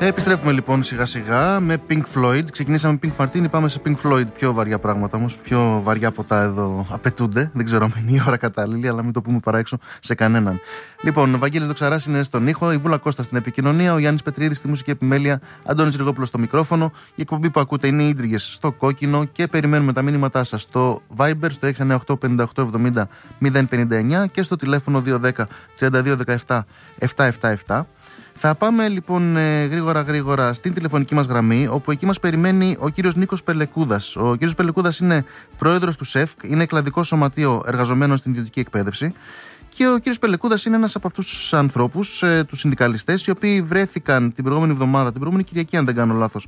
Επιστρέφουμε λοιπόν σιγά σιγά με Pink Floyd. Ξεκινήσαμε με Pink Martini, πάμε σε Pink Floyd. Πιο βαριά πράγματα όμως, πιο βαριά ποτά εδώ απαιτούνται. Δεν ξέρω αν είναι η ώρα κατάλληλη, αλλά μην το πούμε παρά έξω σε κανέναν. Λοιπόν, ο Βαγγέλης Δοξαράς είναι στον ήχο, η Βούλα Κώστα στην επικοινωνία, ο Γιάννης Πετρίδης στη μουσική επιμέλεια, Αντώνης Ριγόπουλος στο μικρόφωνο. Η εκπομπή που ακούτε είναι οι Ίντριγες στο κόκκινο και περιμένουμε τα μήνυματά σας στο Viber στο 698-5870-059 και στο τηλέφωνο 210-3217-777. Θα πάμε λοιπόν γρήγορα στην τηλεφωνική μας γραμμή, όπου εκεί μας περιμένει ο κύριος Νίκος Πελεκούδας. Ο κύριος Πελεκούδας είναι πρόεδρος του ΣΕΦΚ, είναι εκλαδικό σωματείο εργαζομένων στην ιδιωτική εκπαίδευση. Και ο κύριος Πελεκούδας είναι ένας από αυτούς τους ανθρώπους, τους συνδικαλιστές, οι οποίοι βρέθηκαν την προηγούμενη εβδομάδα, την προηγούμενη Κυριακή, αν δεν κάνω λάθος,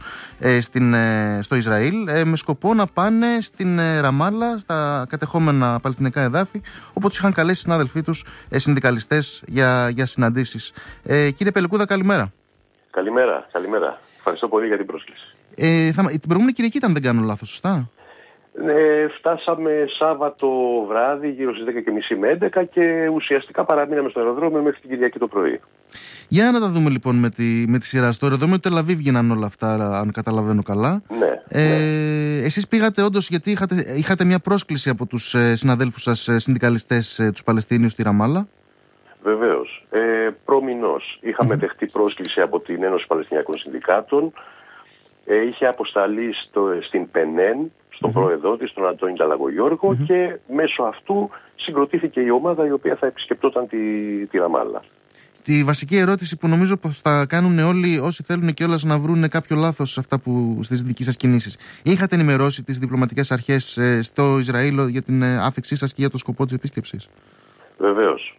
στο Ισραήλ, με σκοπό να πάνε στην Ραμάλα, στα κατεχόμενα παλαιστινικά εδάφη, όπου τους είχαν καλέσει συνάδελφοί τους συνδικαλιστές για συναντήσεις. Κύριε Πελεκούδα, καλημέρα. Καλημέρα. Ευχαριστώ πολύ για την πρόσκληση. Την προηγούμενη Κυριακή ήταν, δεν κάνω λάθος, σωστά? Φτάσαμε Σάββατο βράδυ γύρω στις 10:30 με 11 και ουσιαστικά παραμείναμε στο αεροδρόμιο μέχρι την Κυριακή το πρωί. Για να τα δούμε λοιπόν με τη σειρά. Στο αεροδρόμιο του Τελαβίβ γίνανε όλα αυτά, αν καταλαβαίνω καλά. Ναι. Εσείς πήγατε όντως γιατί είχατε μια πρόσκληση από τους συναδέλφους σας συνδικαλιστές, τους Παλαιστίνιους στη Ραμάλα. Βεβαίως. Προμηνώς είχαμε δεχτεί πρόσκληση από την Ένωση Παλαιστινιακών Συνδικάτων. Είχε αποσταλεί στην ΠΕΝΕΝ, στον πρόεδρό της, τον Αντώνη Ταλαγογιώργο, και μέσω αυτού συγκροτήθηκε η ομάδα η οποία θα επισκεπτόταν τη Ραμάλα. Τη βασική ερώτηση που νομίζω πως θα κάνουν όλοι όσοι θέλουν κιόλας να βρουν κάποιο λάθος σε αυτά στις δικές σας κινήσεις. Είχατε ενημερώσει τις διπλωματικές αρχές στο Ισραήλ για την άφηξή σας και για το σκοπό της επίσκεψης? Βεβαίως.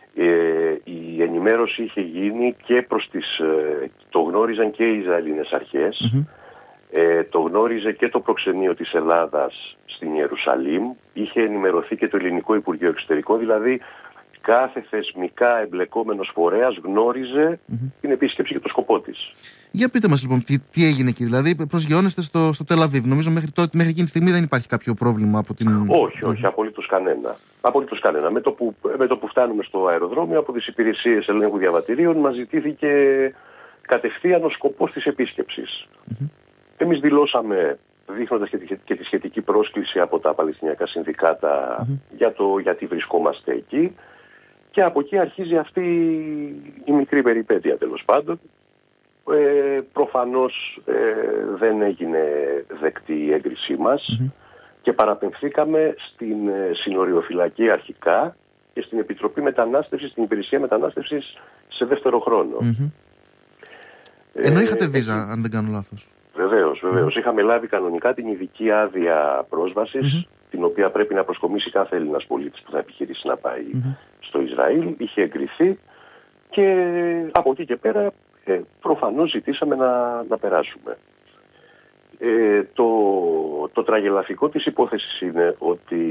Η ενημέρωση είχε γίνει και το γνώριζαν και οι Ισραηλινές αρχές. Το γνώριζε και το προξενείο της Ελλάδας στην Ιερουσαλήμ. Είχε ενημερωθεί και το Ελληνικό Υπουργείο Εξωτερικών. Δηλαδή κάθε θεσμικά εμπλεκόμενος φορέας γνώριζε την επίσκεψη και το σκοπό της. Για πείτε μας λοιπόν τι έγινε εκεί. Δηλαδή προσγειώνεστε στο Τελαβίβ. Νομίζω μέχρι εκείνη τη στιγμή δεν υπάρχει κάποιο πρόβλημα από την... Όχι, απολύτως κανένα. Με το που φτάνουμε στο αεροδρόμιο, από τις υπηρεσίες ελέγχου διαβατηρίων μας ζητήθηκε κατευθείαν ο σκοπός της επίσκεψης. Εμείς δηλώσαμε, δείχνοντας και τη σχετική πρόσκληση από τα Παλαιστινιακά Συνδικάτα γιατί βρισκόμαστε εκεί, και από εκεί αρχίζει αυτή η μικρή περιπέτεια, τέλος πάντων. Προφανώς δεν έγινε δεκτή η έγκρισή μας και παραπεμφθήκαμε στην συνοριοφυλακή αρχικά και στην Επιτροπή Μετανάστευσης, στην Υπηρεσία Μετανάστευσης σε δεύτερο χρόνο. Ενώ είχατε βίζα, αν δεν κάνω λάθος. Βεβαίως. Είχαμε λάβει κανονικά την ειδική άδεια πρόσβασης, την οποία πρέπει να προσκομίσει κάθε Έλληνας πολίτης που θα επιχειρήσει να πάει στο Ισραήλ. Είχε εγκριθεί και από εκεί και πέρα προφανώς ζητήσαμε να περάσουμε. Το τραγελαφικό της υπόθεσης είναι ότι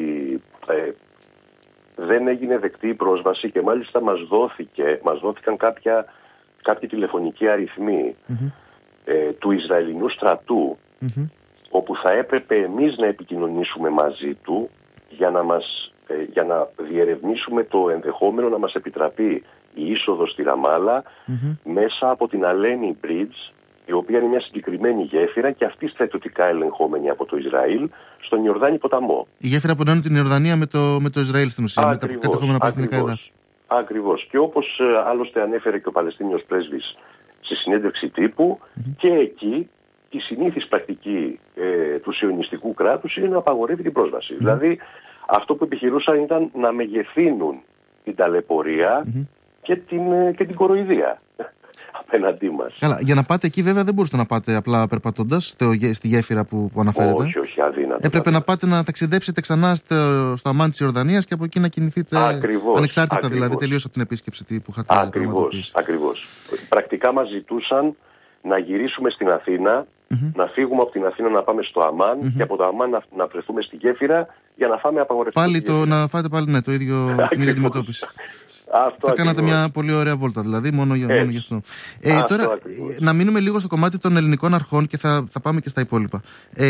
δεν έγινε δεκτή η πρόσβαση και μάλιστα μας δόθηκαν κάποιοι τηλεφωνικοί αριθμοί του Ισραηλινού στρατού, όπου θα έπρεπε εμείς να επικοινωνήσουμε μαζί του για να διερευνήσουμε το ενδεχόμενο να μας επιτραπεί η είσοδος στη Ραμάλα μέσα από την Αλένη Bridge, η οποία είναι μια συγκεκριμένη γέφυρα και αυτή στρατιωτικά ελεγχόμενη από το Ισραήλ στον Ιορδάνη ποταμό. Η γέφυρα που ενώνει την Ιορδανία με το Ισραήλ στην ουσία, με τα κατεχόμενα παλαιστινικά εδάφη. Ακριβώς. Και όπως άλλωστε ανέφερε και ο Παλαιστίνιος πρέσβης στη συνέντευξη τύπου, και εκεί η συνήθις πρακτική του σιωνιστικού κράτους είναι να απαγορεύει την πρόσβαση. Δηλαδή αυτό που επιχειρούσαν ήταν να μεγεθύνουν την ταλαιπωρία και την κοροϊδία απέναντί μας. Καλά, για να πάτε εκεί βέβαια δεν μπορούσατε να πάτε απλά περπατώντας στη γέφυρα που αναφέρετε. Όχι, αδύνατο. Έπρεπε να πάτε να ταξιδέψετε ξανά στο αμάν της Ιορδανίας και από εκεί να κινηθείτε ανεξάρτητα, δηλαδή τελείως από την επίσκεψη που είχατε πραγματοποιήσει. Ακριβώς. Πρακτικά μας ζητούσαν να γυρίσουμε στην Αθήνα, να φύγουμε από την Αθήνα να πάμε στο Αμάν και από το Αμάν να βρεθούμε στη γέφυρα για να φάμε απαγορευτικό. Να φάτε πάλι την ίδια αντιμετώπιση. Θα κάνατε μια πολύ ωραία βόλτα, δηλαδή, μόνο γι' αυτό. Τώρα, να μείνουμε λίγο στο κομμάτι των ελληνικών αρχών και θα πάμε και στα υπόλοιπα.